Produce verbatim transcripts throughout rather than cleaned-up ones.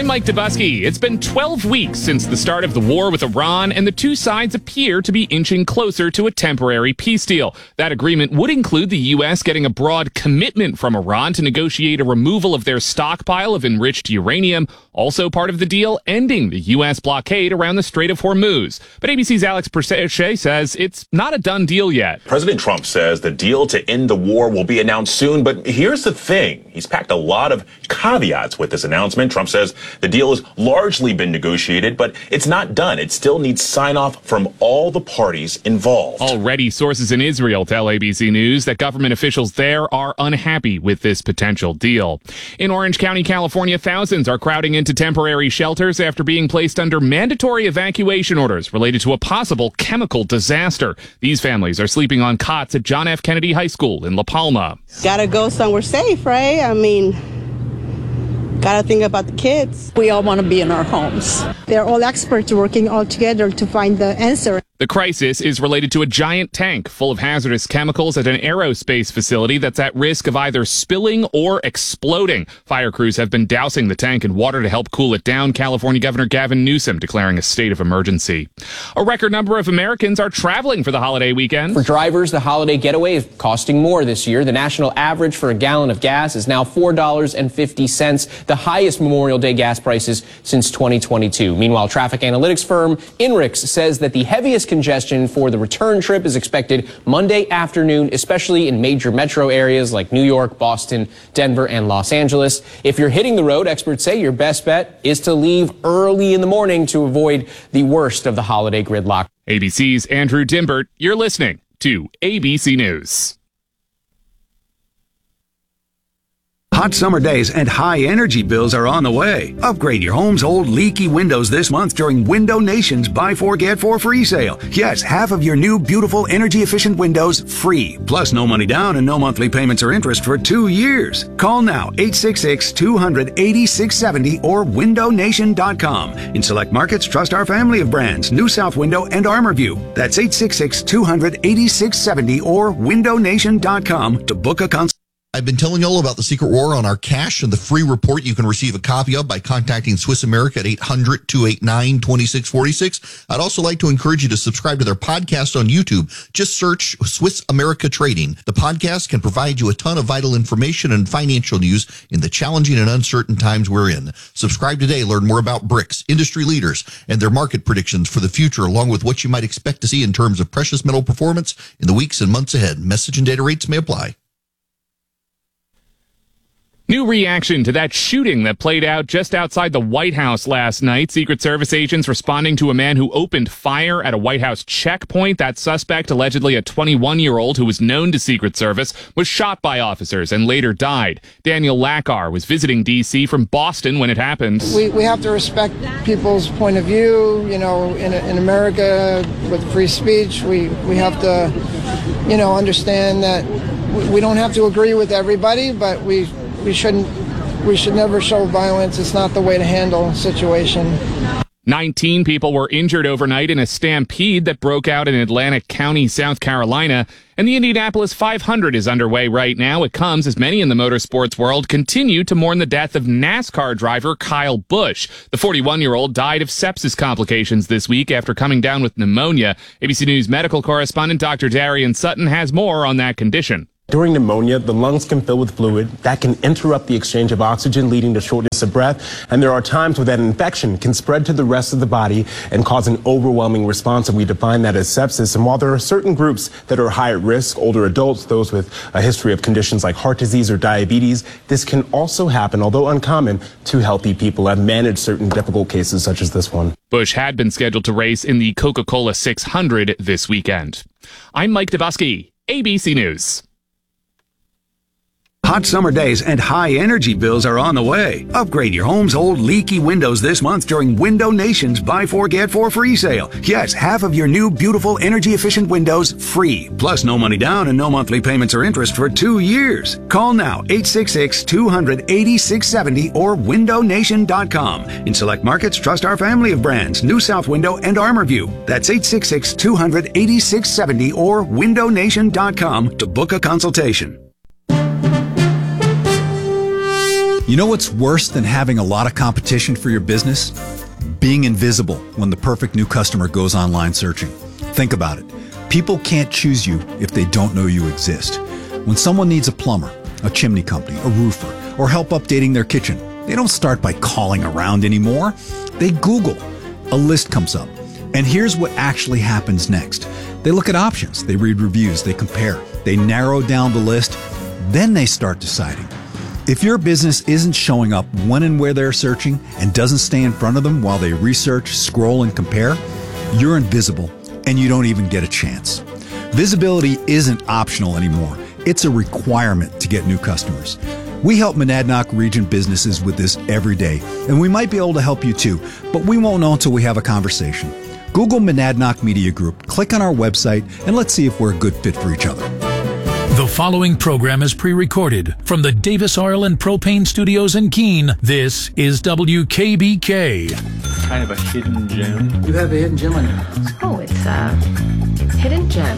I'm Mike Dubusky. It's been twelve weeks since the start of the war with Iran, and the two sides appear to be inching closer to a temporary peace deal. That agreement would include the U S getting a broad commitment from Iran to negotiate a removal of their stockpile of enriched uranium. Also part of the deal, ending the U S blockade around the Strait of Hormuz. But A B C's Alex Perche says it's not a done deal yet. President Trump says the deal to end the war will be announced soon, but here's the thing. He's packed a lot of caveats with this announcement. Trump says the deal has largely been negotiated, but it's not done. It still needs sign-off from all the parties involved. Already, sources in Israel tell A B C News that government officials there are unhappy with this potential deal. In Orange County, California, thousands are crowding into temporary shelters after being placed under mandatory evacuation orders related to a possible chemical disaster. These families are sleeping on cots at John F. Kennedy High School in La Palma. Gotta go somewhere safe, right? I mean, gotta think about the kids. We all want to be in our homes. They're all experts working all together to find the answer. The crisis is related to a giant tank full of hazardous chemicals at an aerospace facility that's at risk of either spilling or exploding. Fire crews have been dousing the tank in water to help cool it down. California Governor Gavin Newsom declaring a state of emergency. A record number of Americans are traveling for the holiday weekend. For drivers, the holiday getaway is costing more this year. The national average for a gallon of gas is now four dollars and fifty cents, the highest Memorial Day gas prices since twenty twenty-two. Meanwhile, traffic analytics firm INRIX says that the heaviest congestion for the return trip is expected Monday afternoon, especially in major metro areas like New York, Boston, Denver, and Los Angeles. If you're hitting the road, experts say your best bet is to leave early in the morning to avoid the worst of the holiday gridlock. A B C's Andrew Dimbert, you're listening to A B C News. Hot summer days and high energy bills are on the way. Upgrade your home's old leaky windows this month during Window Nation's Buy Four Get Four free sale. Yes, half of your new beautiful energy efficient windows free. Plus no money down and no monthly payments or interest for two years. Call now eight six six, two hundred, eighty-six seventy or window nation dot com. In select markets, trust our family of brands, New South Window and ArmorView. That's eight six six, two hundred, eighty-six seventy or window nation dot com to book a consult. I've been telling you all about the secret war on our cash and the free report you can receive a copy of by contacting Swiss America at eight hundred, two eight nine, two six four six. I'd also like to encourage you to subscribe to their podcast on YouTube. Just search Swiss America Trading. The podcast can provide you a ton of vital information and financial news in the challenging and uncertain times we're in. Subscribe today. Learn more about BRICS, industry leaders, and their market predictions for the future, along with what you might expect to see in terms of precious metal performance in the weeks and months ahead. Message and data rates may apply. New reaction to that shooting that played out just outside the White House last night. Secret Service agents responding to a man who opened fire at a White House checkpoint. That suspect, allegedly a twenty-one-year-old who was known to Secret Service, was shot by officers and later died. Daniel Lackar was visiting D C from Boston when it happened. We we have to respect people's point of view. You know, in in America with free speech, we we have to, you know, understand that we don't have to agree with everybody, but we. We shouldn't, we should never show violence. It's not the way to handle a situation. nineteen people were injured overnight in a stampede that broke out in Atlantic County, South Carolina. And the Indianapolis five hundred is underway right now. It comes as many in the motorsports world continue to mourn the death of NASCAR driver Kyle Busch. The forty-one-year-old died of sepsis complications this week after coming down with pneumonia. A B C News medical correspondent Doctor Darian Sutton has more on that condition. During pneumonia, the lungs can fill with fluid that can interrupt the exchange of oxygen, leading to shortness of breath. And there are times where that infection can spread to the rest of the body and cause an overwhelming response, and we define that as sepsis. And while there are certain groups that are high at risk, older adults, those with a history of conditions like heart disease or diabetes, this can also happen, although uncommon, to healthy people. I've managed certain difficult cases such as this one. Busch had been scheduled to race in the Coca-Cola six hundred this weekend. I'm Mike Dubusky, A B C News. Hot summer days and high energy bills are on the way. Upgrade your home's old leaky windows this month during Window Nation's Buy Four Get Four free sale. Yes, half of your new beautiful energy efficient windows free. Plus no money down and no monthly payments or interest for two years. Call now eight six six, two hundred, eighty-six seventy or window nation dot com. In select markets, trust our family of brands, New South Window and ArmorView. That's eight six six, two hundred, eighty-six seventy or window nation dot com to book a consultation. You know what's worse than having a lot of competition for your business? Being invisible when the perfect new customer goes online searching. Think about it. People can't choose you if they don't know you exist. When someone needs a plumber, a chimney company, a roofer, or help updating their kitchen, they don't start by calling around anymore. They Google. A list comes up. And here's what actually happens next. They look at options, they read reviews, they compare, they narrow down the list, then they start deciding. If your business isn't showing up when and where they're searching and doesn't stay in front of them while they research, scroll, and compare, you're invisible and you don't even get a chance. Visibility isn't optional anymore. It's a requirement to get new customers. We help Monadnock region businesses with this every day, and we might be able to help you too, but we won't know until we have a conversation. Google Monadnock Media Group, click on our website, and let's see if we're a good fit for each other. The following program is pre-recorded from the Davis Oil and Propane Studios in Keene. This is W K B K. Kind of a hidden gem. You have a hidden gem on your house. Oh, it's a hidden gem.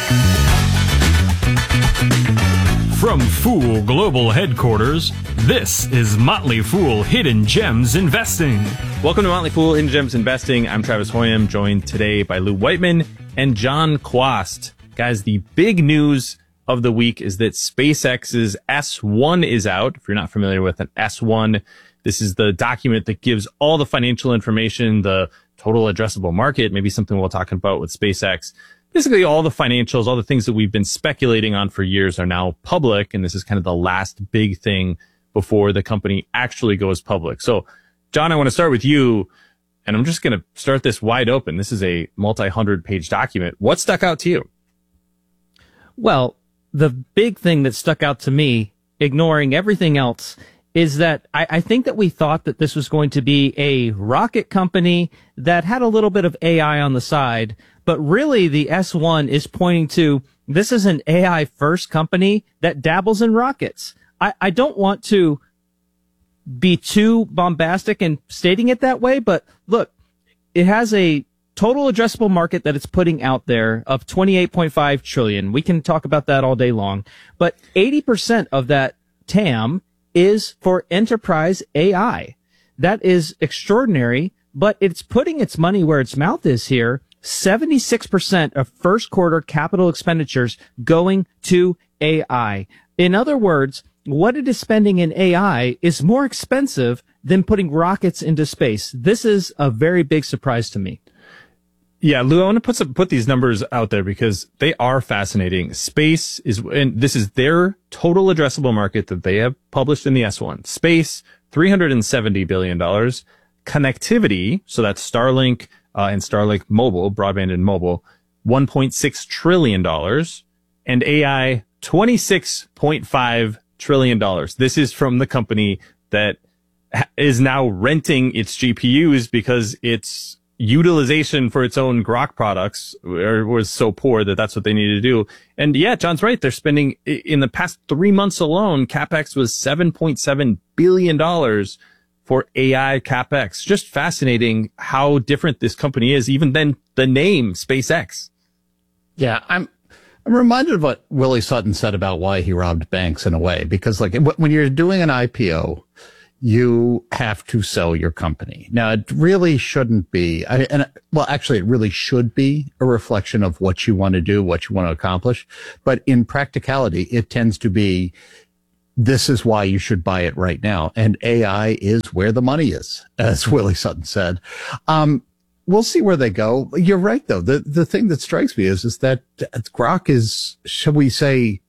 From Fool Global Headquarters, this is Motley Fool Hidden Gems Investing. Welcome to Motley Fool Hidden Gems Investing. I'm Travis Hoyam, joined today by Lou Whiteman and John Quast. Guys, the big news of the week is that SpaceX's S one is out. If you're not familiar with an S one, this is the document that gives all the financial information, the total addressable market, maybe something we'll talk about with SpaceX. Basically, all the financials, all the things that we've been speculating on for years are now public, and this is kind of the last big thing before the company actually goes public. So, John, I want to start with you, and I'm just going to start this wide open. This is a multi-hundred page document. What stuck out to you? Well, the big thing that stuck out to me, ignoring everything else, is that I, I think that we thought that this was going to be a rocket company that had a little bit of A I on the side, but really the S one is pointing to this is an A I first company that dabbles in rockets. I, I don't want to be too bombastic in stating it that way, but look, it has a total addressable market that it's putting out there of twenty-eight point five trillion. We can talk about that all day long, but eighty percent of that T A M is for enterprise A I. That is extraordinary, but it's putting its money where its mouth is here. seventy-six percent of first quarter capital expenditures going to A I. In other words, what it is spending in A I is more expensive than putting rockets into space. This is a very big surprise to me. Yeah, Lou, I want to put some, put these numbers out there because they are fascinating. Space is, and this is their total addressable market that they have published in the S one. Space, three hundred seventy billion dollars. Connectivity, so that's Starlink uh, and Starlink Mobile, broadband and mobile, one point six trillion dollars. And A I, twenty-six point five trillion dollars. This is from the company that is now renting its G P Us because it's utilization for its own Grok products was so poor that that's what they needed to do. And yeah, John's right. They're spending in the past three months alone, CapEx was seven point seven billion dollars for A I CapEx. Just fascinating how different this company is, even than the name SpaceX. Yeah, I'm, I'm reminded of what Willie Sutton said about why he robbed banks in a way, because like when you're doing an I P O, you have to sell your company. Now, it really shouldn't be, I, and well, actually, it really should be a reflection of what you want to do, what you want to accomplish. But in practicality, it tends to be, this is why you should buy it right now. And A I is where the money is, as Willie Sutton said. Um, we'll see where they go. You're right, though. The, the thing that strikes me is, is that Grok is, shall we say,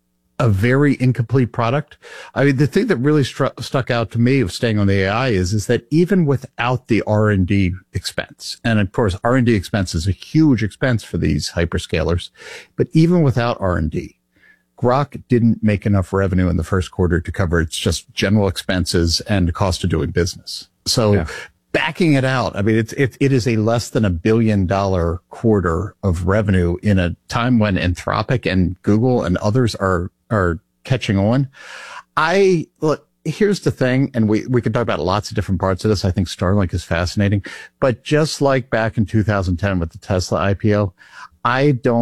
a very incomplete product. I mean, the thing that really stru- stuck out to me of staying on the A I is, is that even without the R and D expense, and of course, R and D expense is a huge expense for these hyperscalers, but even without R and D, Grok didn't make enough revenue in the first quarter to cover its just general expenses and cost of doing business. So yeah. Backing it out, I mean, it's, it, it is a less than a billion dollar quarter of revenue in a time when Anthropic and Google and others are, are catching on. I, look, here's the thing, and we, we can talk about lots of different parts of this. I think Starlink is fascinating, but just like back in two thousand ten with the Tesla I P O, I don't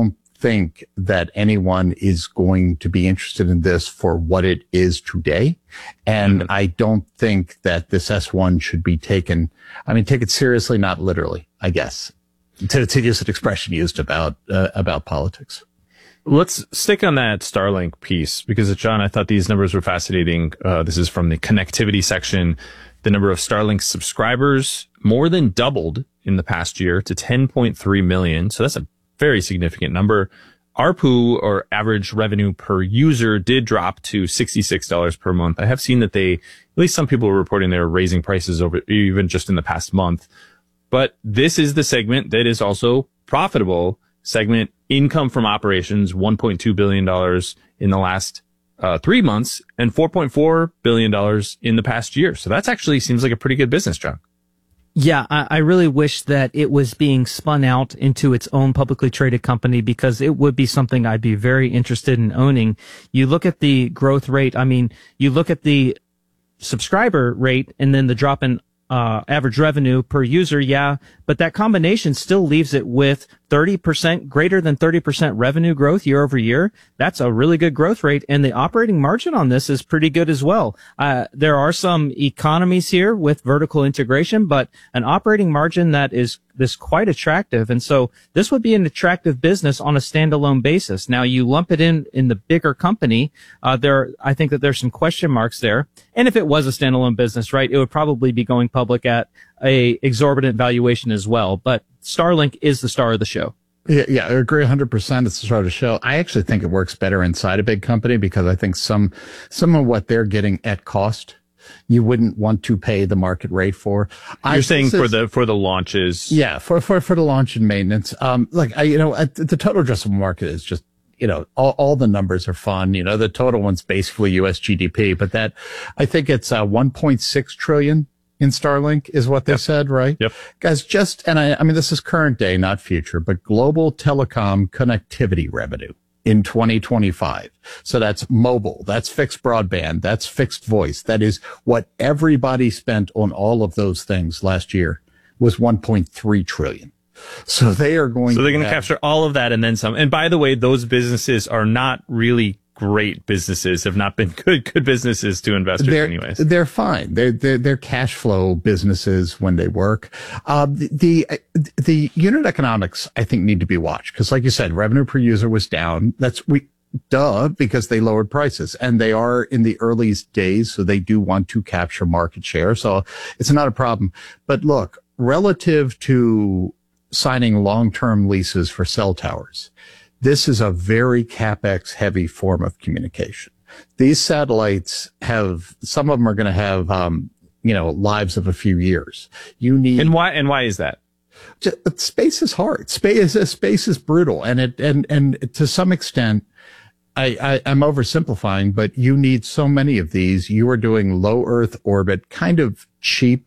think that anyone is going to be interested in this for what it is today. And mm-hmm. I don't think that this S one should be taken, I mean, take it seriously, not literally, I guess, to, to use an expression used about, uh, about politics. Let's stick on that Starlink piece because, John, I thought these numbers were fascinating. Uh, this is from the connectivity section. The number of Starlink subscribers more than doubled in the past year to ten point three million. So that's a very significant number. A R P U, or average revenue per user, did drop to sixty-six dollars per month. I have seen that they, at least some people were reporting they're raising prices over even just in the past month. But this is the segment that is also profitable. Segment income from operations, one point two billion dollars in the last uh, three months and four point four billion dollars in the past year. So that's actually seems like a pretty good business, John. Yeah, I, I really wish that it was being spun out into its own publicly traded company because it would be something I'd be very interested in owning. You look at the growth rate. I mean, you look at the subscriber rate and then the drop in uh, average revenue per user. Yeah, but that combination still leaves it with thirty percent, greater than thirty percent revenue growth year over year. That's a really good growth rate. And the operating margin on this is pretty good as well. Uh, there are some economies here with vertical integration, but an operating margin that is this quite attractive. And so this would be an attractive business on a standalone basis. Now you lump it in, in the bigger company. Uh, there, I think that there's some question marks there. And if it was a standalone business, right, it would probably be going public at a exorbitant valuation as well. But Starlink is the star of the show. Yeah, yeah, I agree one hundred percent. It's the star of the show. I actually think it works better inside a big company because I think some, some of what they're getting at cost, you wouldn't want to pay the market rate for. You're I, saying for is, the, for the launches. Yeah, for, for, for the launch and maintenance. Um, like, I, you know, at the total addressable market is just, you know, all, all the numbers are fun. You know, the total one's basically U S G D P, but that, I think it's, uh, one point six trillion in Starlink is what they yep. said, right? Yep. Guys, just, and I, I mean, this is current day, not future, but global telecom connectivity revenue in twenty twenty-five. So that's mobile, that's fixed broadband, that's fixed voice. That is what everybody spent on all of those things last year was one point three trillion. So they are going So they're to going to capture all of that and then some. And by the way, those businesses are not really great businesses, have not been good, good businesses to investors they're, anyways. They're fine. They're, they're, they're cash flow businesses when they work. Uh, the, the, the unit economics, I think, need to be watched. Cause like you said, revenue per user was down. That's we, duh, because they lowered prices and they are in the early days. So they do want to capture market share. So it's not a problem. But look, relative to signing long-term leases for cell towers, this is a very CapEx heavy form of communication. These satellites have, some of them are going to have, um, you know, lives of a few years. You need. And why, and why is that? Just, space is hard. Space is, space is brutal. And it, and, and to some extent, I, I, I'm oversimplifying, but you need so many of these. You are doing low Earth orbit, kind of cheap,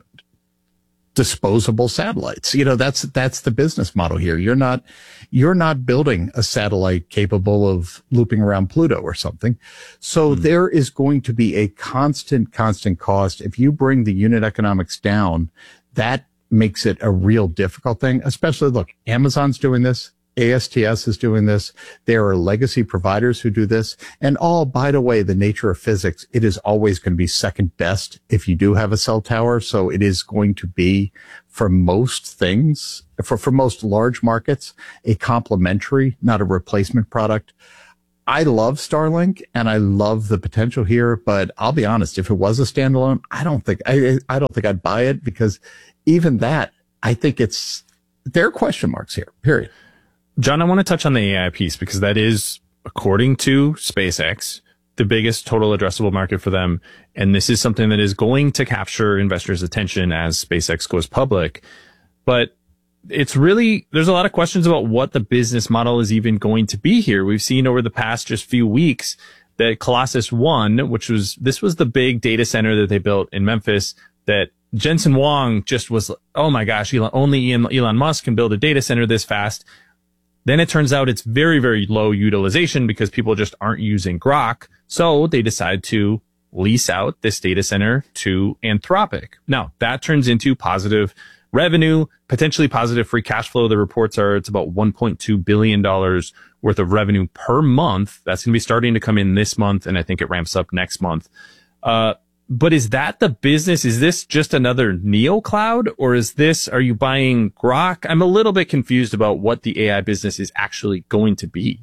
disposable satellites. You know, that's, that's the business model here. You're not, you're not building a satellite capable of looping around Pluto or something. So mm. there is going to be a constant, constant cost. If you bring the unit economics down, that makes it a real difficult thing, especially look, Amazon's doing this. A S T S is doing this. There are legacy providers who do this. And all, by the way, the nature of physics, it is always going to be second best if you do have a cell tower. So it is going to be, for most things, for, for most large markets, a complementary, not a replacement product. I love Starlink and I love the potential here, but I'll be honest, if it was a standalone, I don't think, I, I don't think I'd buy it because even that, I think it's, there are question marks here, period. John, I want to touch on the A I piece because that is, according to SpaceX, the biggest total addressable market for them. And this is something that is going to capture investors' attention as SpaceX goes public. But it's really, there's a lot of questions about what the business model is even going to be here. We've seen over the past just few weeks that Colossus One, which was, this was the big data center that they built in Memphis, that Jensen Huang just was, oh my gosh, Elon, only Elon Musk can build a data center this fast. Then it turns out it's very, very low utilization because people just aren't using Grok. So they decide to lease out this data center to Anthropic. Now, that turns into positive revenue, potentially positive free cash flow. The reports are it's about one point two billion dollars worth of revenue per month. That's going to be starting to come in this month, and I think it ramps up next month. Uh, but is that the business? Is this just another NeoCloud, or is this, are you buying Grok? I'm a little bit confused about what the A I business is actually going to be.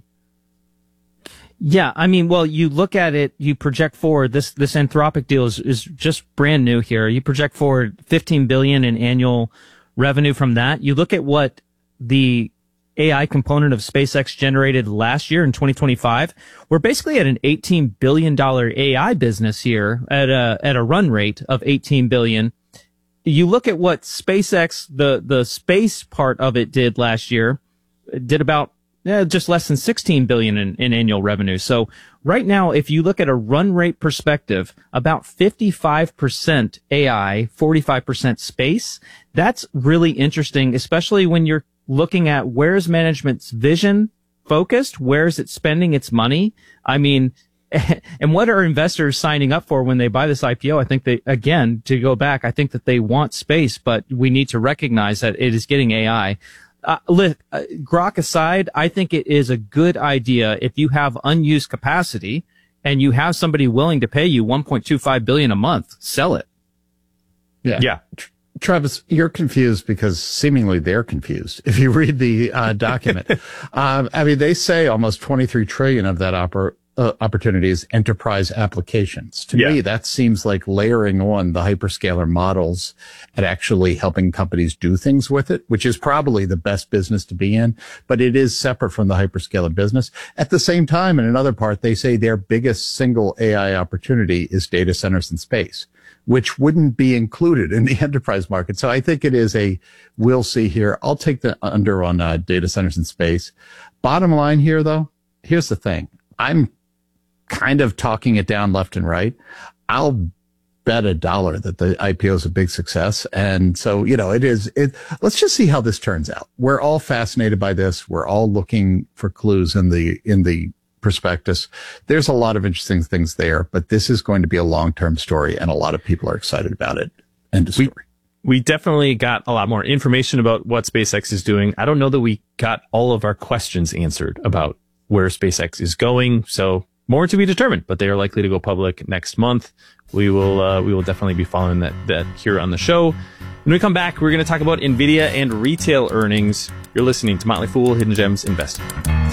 Yeah, I mean, well, you look at it, you project forward, this, this Anthropic deal is, is just brand new here. You project forward fifteen billion in annual revenue from that. You look at what the A I component of SpaceX generated last year in twenty twenty-five. We're basically at an eighteen billion dollars A I business here at a, at a run rate of eighteen billion. You look at what SpaceX, the, the space part of it did last year, it did about Yeah, just less than sixteen billion dollars in, in annual revenue. So right now, if you look at a run rate perspective, about fifty-five percent A I, forty-five percent space. That's really interesting, especially when you're looking at where's management's vision focused, where's it spending its money. I mean, and what are investors signing up for when they buy this I P O? I think they, again, to go back, I think that they want space, but we need to recognize that it is getting A I. Uh, li- uh, Grok aside, I think it is a good idea if you have unused capacity and you have somebody willing to pay you one point two five billion dollars a month, sell it. Yeah. Yeah. Travis, you're confused because seemingly they're confused. If you read the uh, document, um, I mean, they say almost twenty-three trillion of that oper- uh, opportunity is enterprise applications. To Yeah. me, that seems like layering on the hyperscaler models and actually helping companies do things with it, which is probably the best business to be in, but it is separate from the hyperscaler business. At the same time, in another part, they say their biggest single A I opportunity is data centers in space, which wouldn't be included in the enterprise market. So I think it is a, we'll see here. I'll take the under on uh, data centers in space. Bottom line here, though, here's the thing. I'm kind of talking it down left and right. I'll bet a dollar that the I P O is a big success. And so, you know, it is, it, let's just see how this turns out. We're all fascinated by this. We're all looking for clues in the, in the prospectus. There's a lot of interesting things there, but this is going to be a long-term story and a lot of people are excited about it. End of story. We, we definitely got a lot more information about what SpaceX is doing. I don't know that we got all of our questions answered about where SpaceX is going. So more to be determined, but they are likely to go public next month. We will, uh, we will definitely be following that, that here on the show. When we come back, we're going to talk about NVIDIA and retail earnings. You're listening to Motley Fool Hidden Gems Investing.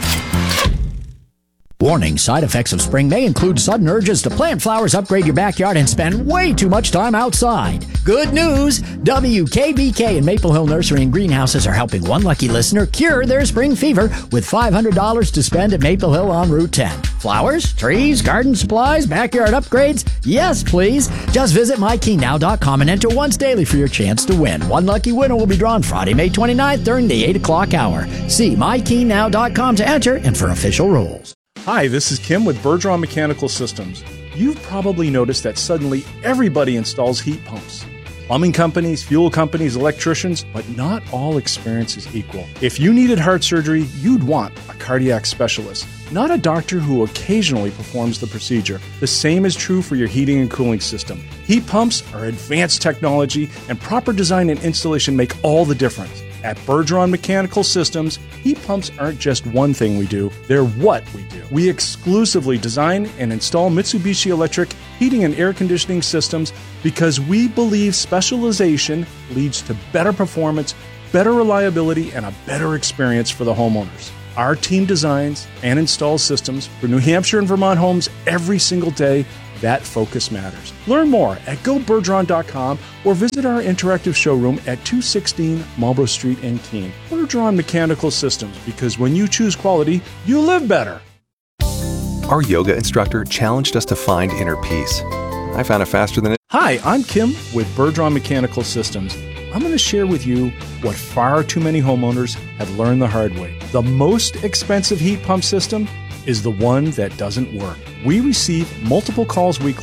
Warning, side effects of spring may include sudden urges to plant flowers, upgrade your backyard, and spend way too much time outside. Good news! W K B K and Maple Hill Nursery and Greenhouses are helping one lucky listener cure their spring fever with five hundred dollars to spend at Maple Hill on Route ten. Flowers, trees, garden supplies, backyard upgrades? Yes, please. Just visit my key now dot com and enter once daily for your chance to win. One lucky winner will be drawn Friday, May twenty-ninth during the eight o'clock hour. See my key now dot com to enter and for official rules. Hi, this is Kim with Bergeron Mechanical Systems. You've probably noticed that suddenly everybody installs heat pumps. Plumbing companies, fuel companies, electricians, but not all experience is equal. If you needed heart surgery, you'd want a cardiac specialist, not a doctor who occasionally performs the procedure. The same is true for your heating and cooling system. Heat pumps are advanced technology, and proper design and installation make all the difference. At Bergeron Mechanical Systems, heat pumps aren't just one thing we do, they're what we do. We exclusively design and install Mitsubishi Electric heating and air conditioning systems because we believe specialization leads to better performance, better reliability, and a better experience for the homeowners. Our team designs and installs systems for New Hampshire and Vermont homes every single day. That focus matters. Learn more at go bergeron dot com or visit our interactive showroom at two sixteen Marlborough Street in Keene. Bergeron Mechanical Systems, because when you choose quality, you live better. Our yoga instructor challenged us to find inner peace. I found it faster than it. Hi, I'm Kim with Bergeron Mechanical Systems. I'm going to share with you what far too many homeowners have learned the hard way. The most expensive heat pump system is the one that doesn't work. We receive multiple calls weekly